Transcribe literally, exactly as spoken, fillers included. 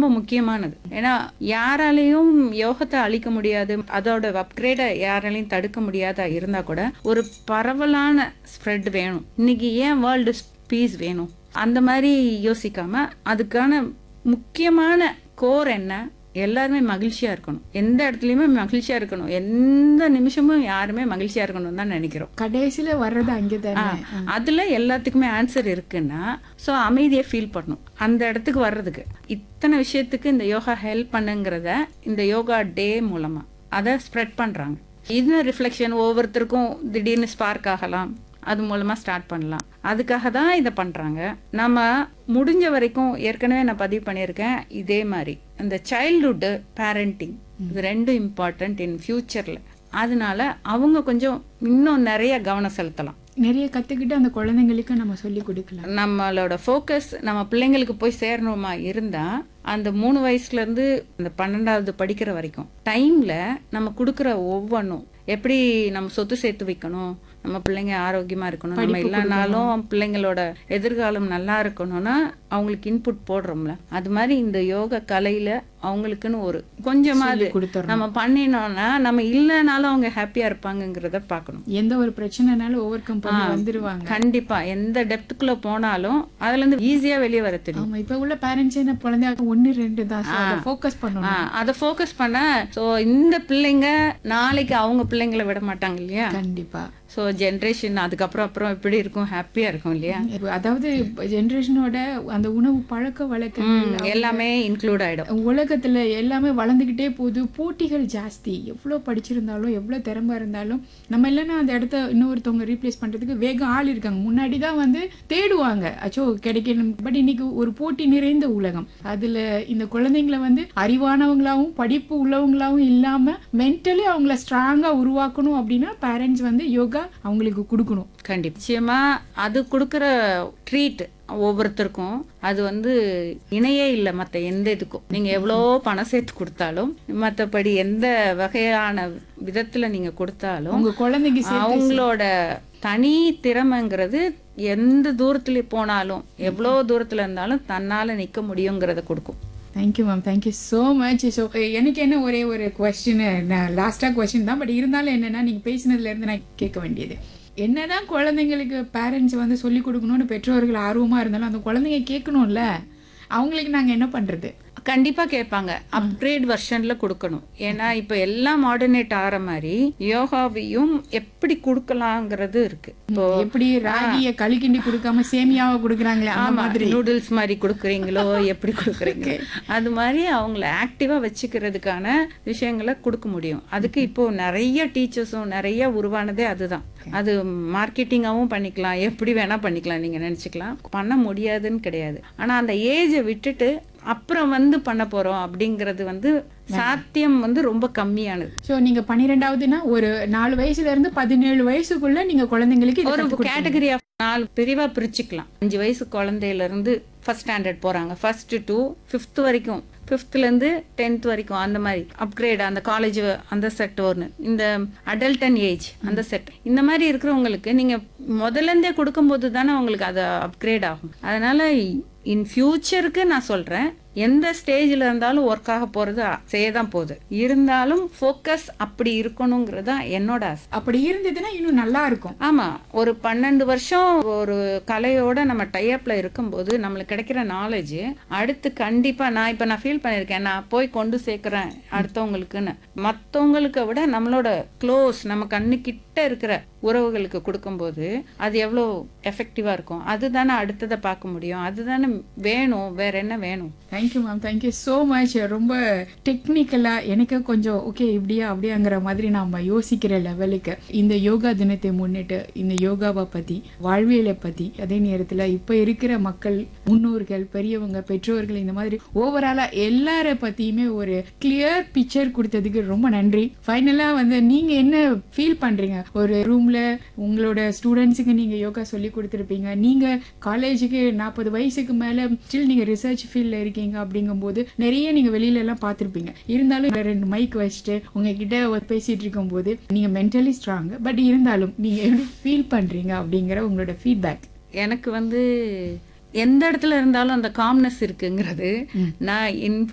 ரொம்ப முக்கியமானது. ஏன்னா யாராலையும் யோகத்தை அழிக்க முடியாது, அதோட அப்கிரேடை யாராலையும் தடுக்க முடியாதா இருந்தா கூட ஒரு பரவலான ஸ்ப்ரெட் வேணும். இன்னைக்கு ஏன் வேர்ல்டு பீஸ் வேணும்? அந்த மாதிரி யோசிக்காம அதுக்கான முக்கியமான கோர் என்ன? எல்லாருமே மகிழ்ச்சியா இருக்கணும். எந்த இடத்துலயுமே மகிழ்ச்சியா இருக்கணும். எந்த நிமிஷமும் யாருமே மகிழ்ச்சியா இருக்கணும் தான் நினைக்கிறோம். கடைசியில வர்றது அங்கேதானே. அதுல எல்லாத்துக்குமே ஆன்சர் இருக்குன்னா ஸோ அமைதியை ஃபீல் பண்ணணும் அந்த இடத்துக்கு வர்றதுக்கு. இத்தனை விஷயத்துக்கு இந்த யோகா ஹெல்ப் பண்ணுங்கிறத இந்த யோகா டே மூலமா அதை ஸ்ப்ரெட் பண்றாங்க. இது ரிஃப்ளெக்ஷன் ஒவ்வொருத்தருக்கும் திடீர்னு ஸ்பார்க் ஆகலாம், அது மூலமா ஸ்டார்ட் பண்ணலாம். அதுக்காக தான் இதை பண்றாங்க. நம்ம முடிஞ்ச வரைக்கும் ஏற்கனவே நான் பதிவு பண்ணியிருக்கேன், இதே மாதிரி இந்த சைல்ட்ஹுட் பேரண்டிங் இது ரெண்டும் இம்பார்ட்டன்ட் இன் ஃபியூச்சர்ல. அதனால அவங்க கொஞ்சம் இன்னும் நிறைய கவனம் செலுத்தலாம். நிறைய கத்துக்கிட்டு அந்த குழந்தைங்களுக்கு நம்ம சொல்லி கொடுக்கலாம். நம்மளோட ஃபோக்கஸ் நம்ம பிள்ளைங்களுக்கு போய் சேரணுமா இருந்தா அந்த மூணு வயசுல இருந்து அந்த பன்னெண்டாவது படிக்கிற வரைக்கும் டைம்ல நம்ம கொடுக்குற ஒவ்வொன்றும் எப்படி நம்ம சொத்து சேர்த்து வைக்கணும், நம்ம பிள்ளைங்க ஆரோக்கியமா இருக்கணும், நம்ம இல்லைனாலும் பிள்ளைங்களோட எதிர்காலம் நல்லா இருக்கணும்னா அவங்களுக்கு இன்புட் போடுறோம்ல, அது மாதிரி இந்த யோக கலையில அவங்களுக்குன்னு ஒரு கொஞ்சமாவது நம்ம பண்ணினோம்னா நம்ம இல்லைனாலும் அவங்க ஹாப்பியா இருப்பாங்கங்கிறத பார்க்கணும். எந்த ஒரு பிரச்சனைனாலும் ஓவர் கம் பண்ணி வந்துருவாங்க. கண்டிப்பா எந்த டெப்த்துக்குள்ள போனாலும் அதுல இருந்து ஈஸியா வெளியே வர தெரியும். ஆமா, இப்ப உள்ள பேரண்ட்ஸ் என்ன குழந்தைங்க ஒன்னு ரெண்டு தான் ஃபோக்கஸ் பண்ணணும். அதை ஃபோக்கஸ் பண்ண சோ இந்த பிள்ளைங்க நாளைக்கு அவங்க பிள்ளைங்களை விட மாட்டாங்க இல்லையா? கண்டிப்பா. ஸோ ஜென்ரேஷன் அதுக்கப்புறம் அப்புறம் எப்படி இருக்கும், ஹாப்பியா இருக்கும் இல்லையா? அதாவது ஜென்ரேஷனோட அந்த உணவு பழக்க வழக்கங்கள் எல்லாமே இன்க்ளூட் ஆயிடும். உலகத்துல எல்லாமே வளர்ந்துகிட்டே போகுது, போட்டிகள் ஜாஸ்தி. எவ்வளவு படிச்சிருந்தாலும் எவ்வளவு திறமை இருந்தாலும் நம்ம இல்லைன்னா அந்த இடத்த இன்னொருத்தவங்க ரீப்ளேஸ் பண்றதுக்கு வேகம் ஆள் இருக்காங்க. முன்னாடி தான் வந்து தேடுவாங்க, அச்சோ கிடைக்கணும். பட் இன்னைக்கு ஒரு போட்டி நிறைந்த உலகம். அதுல இந்த குழந்தைங்களை வந்து அறிவானவங்களாவும் படிப்பு உள்ளவங்களாவும் இல்லாம மென்டலி அவங்கள ஸ்ட்ராங்கா உருவாக்கணும் அப்படின்னா பேரண்ட்ஸ் வந்து யோகா அவங்களுக்கு கொடுக்கணும். கண்டிப்பா. நிச்சயமா அது கொடுக்கற ட்ரீட் ஒவ்வொருத்தருக்கும் அது வந்து இணையே இல்லை மற்ற எந்த இதுக்கும். நீங்க எவ்வளோ பணம் சேர்த்து கொடுத்தாலும் மற்றபடி எந்த வகையான விதத்துல நீங்க கொடுத்தாலும் உங்க குழந்தைக்கு அவங்களோட தனி திறமைங்கிறது எந்த தூரத்துல போனாலும் எவ்வளோ தூரத்துல இருந்தாலும் தன்னால நிக்க முடியுங்கிறத கொடுக்கும். Thank you ma'am, thank you so much. So எனக்கு என்ன ஒரே ஒரு கொஸ்டின், நான் லாஸ்ட்டாக கொஸ்டின் தான், பட் இருந்தாலும் என்னென்னா நீங்கள் பேசினதுலேருந்து நான் கேட்க வேண்டியது என்னதான் குழந்தைங்களுக்கு பேரண்ட்ஸ் வந்து சொல்லிக் கொடுக்கணும்னு பெற்றோர்கள் ஆர்வமாக இருந்தாலும் அந்த குழந்தைங்க கேட்கணும்ல, அவங்களுக்கு நாங்கள் என்ன பண்ணுறது? கண்டிப்பா கேட்பாங்க. அப்கிரேட் வெர்ஷன்ல கொடுக்கணும். ஏன்னா இப்ப எல்லாம் மாடர்னேட் ஆகிற மாதிரி யோகாவையும் எப்படி கொடுக்கலாங்கிறது இருக்கு. இப்போ எப்படி ராகிய களி கிண்டி கொடுக்காம சேமியாவை கொடுக்குறாங்களே அந்த மாதிரி நூடுல்ஸ் மாதிரி கொடுக்குறீங்களோ எப்படி கொடுக்குறீங்க, அது மாதிரி அவங்கள ஆக்டிவா வச்சுக்கிறதுக்கான விஷயங்களை கொடுக்க முடியும். அதுக்கு இப்போ நிறைய டீச்சர்ஸும் நிறைய உருவானதே அதுதான். அது மார்க்கெட்டிங்காகவும் பண்ணிக்கலாம், எப்படி வேணா பண்ணிக்கலாம், நீங்க நினைச்சுக்கலாம். பண்ண முடியாதுன்னு கிடையாது. ஆனா அந்த ஏஜை விட்டுட்டு அப்புறம் வந்து பண்ண போறோம் அப்படிங்கறது வந்து சாத்தியம் வந்து ரொம்ப கம்மியானது. சோ நீங்க பன்னிரெண்டாவதுனா ஒரு நாலு வயசுல இருந்து பதினேழு வயசுக்குள்ள நீங்க குழந்தைங்களுக்கு ஒரு கேட்டகரி ஆஃப் நாலு பிரிவா பிரிச்சுக்கலாம். அஞ்சு வயசு குழந்தையில இருந்து ஃபர்ஸ்ட் ஸ்டாண்டர்ட் போறாங்க, ஃபர்ஸ்ட் டு ஃபிஃப்த் வரைக்கும், ஃபிஃப்த்ல இருந்து டென்த் வரைக்கும் அந்த மாதிரி அப்கிரேட், அந்த காலேஜ் அந்த செட் ஒன்று, இந்த அடல்டன் ஏஜ் அந்த செட், இந்த மாதிரி இருக்கிறவங்களுக்கு நீங்க முதல்ல இருந்தே கொடுக்கும் போது தானே உங்களுக்கு அது அப்கிரேட் ஆகும். அதனால இன் ஃபியூச்சருக்கு நான் சொல்றேன், எந்த ஸ்டேஜ்ல இருந்தாலும் ஒர்க் ஆக போறது செய்யதான் போகுது. இருந்தாலும் ஃபோக்கஸ் அப்படி இருக்கணுங்கிறது தான் என்னோட ஆசை. அப்படி இருந்ததுன்னா இன்னும் நல்லா இருக்கும். ஆமா, ஒரு பன்னெண்டு வருஷம் ஒரு கலையோட நம்ம டைப்ல இருக்கும்போது நம்மளுக்கு கிடைக்கிற நாலேஜ் அடுத்து கண்டிப்பா நான் இப்ப நான் ஃபீல் பண்ணிருக்கேன், நான் போய் கொண்டு சேர்க்கிறேன் அடுத்தவங்களுக்குன்னு. மற்றவங்களுக்கு விட நம்மளோட க்ளோஸ், நம்ம கண்ணு கிட்ட இருக்கிற உறவுகளுக்கு கொடுக்கும்போது அது எவ்வளோ எஃபெக்டிவா இருக்கும். அதுதானே அடுத்ததை பார்க்க முடியும், அதுதானே வேணும், வேற என்ன வேணும். Thank you ma'am, thank you so much. ரொம்ப டெக்னிக்கலாக எனக்கு கொஞ்சம் ஓகே இப்படியா அப்படியாங்கிற மாதிரி நாம் யோசிக்கிற லெவலுக்கு இந்த யோகா தினத்தை முன்னிட்டு இந்த யோகாவை பற்றி, வாழ்வியலை பற்றி, அதே நேரத்தில் இப்போ இருக்கிற மக்கள், முன்னோர்கள், பெரியவங்க, பெற்றோர்கள், இந்த மாதிரி ஓவராலாக எல்லாரை பற்றியுமே ஒரு கிளியர் பிக்சர் கொடுத்ததுக்கு ரொம்ப நன்றி. ஃபைனலாக வந்து நீங்கள் என்ன ஃபீல் பண்ணுறீங்க? ஒரு ரூமில் உங்களோட ஸ்டூடெண்ட்ஸுக்கு நீங்கள் யோகா சொல்லி கொடுத்துருப்பீங்க, நீங்கள் காலேஜுக்கு நாற்பது வயசுக்கு மேலே ஸ்டில் நீங்கள் ரிசர்ச் ஃபீல்டில் இருக்கீங்க அப்படிங்கும்போது நிறைய நீங்க வெளியில எல்லாம் பார்த்திருப்பீங்க. இருந்தாலும் ரெண்டு மைக் வச்சுட்டு உங்ககிட்ட பேசிட்டு இருக்கும் போது நீங்க மென்டலி ஸ்ட்ராங், பட் இருந்தாலும் நீங்க எப்படி ஃபீல் பண்றீங்க அப்படிங்கிற உங்களோட ஃபீட்பேக்? எனக்கு வந்து எந்த இடத்துல இருந்தாலும் அந்த காம்னஸ் இருக்குங்கிறது நான்